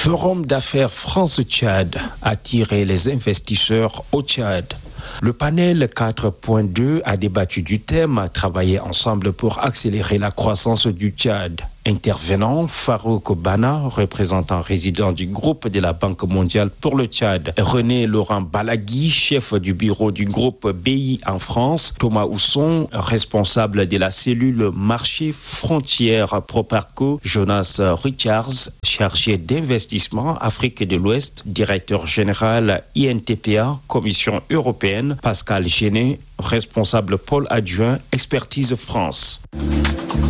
Forum d'affaires France-Tchad, attirer les investisseurs au Tchad. Le panel 4.2 a débattu du thème « Travailler ensemble pour accélérer la croissance du Tchad ». Intervenant, Farouk Bana, représentant résident du groupe de la Banque mondiale pour le Tchad. René Laurent Balagui, chef du bureau du groupe BI en France. Thomas Housson, responsable de la cellule marché frontières Proparco. Jonas Richards, chargé d'investissement Afrique de l'Ouest, directeur général INTPA, Commission européenne. Pascal Géné, responsable pôle adjoint Expertise France.